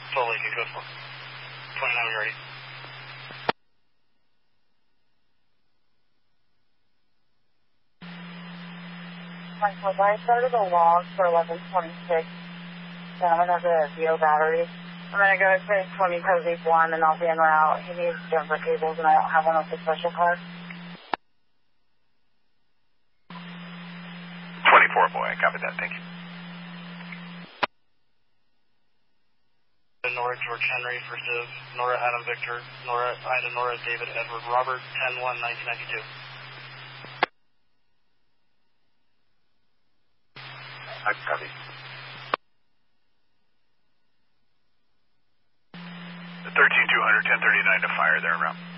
Fully, you go for 29, you ready? I started a log for 1126. I'm going to have the VO battery. I'm going to go to 20 Cozy 1 and I'll be en route. He needs jumper cables and I don't have one with the special card. 24 boy, I copied that, thank you. Nora George Henry versus Nora Adam Victor, Nora Ida Nora David Edward Robert, 10-1-1992. I copy. 13-200, 1039 to fire there around.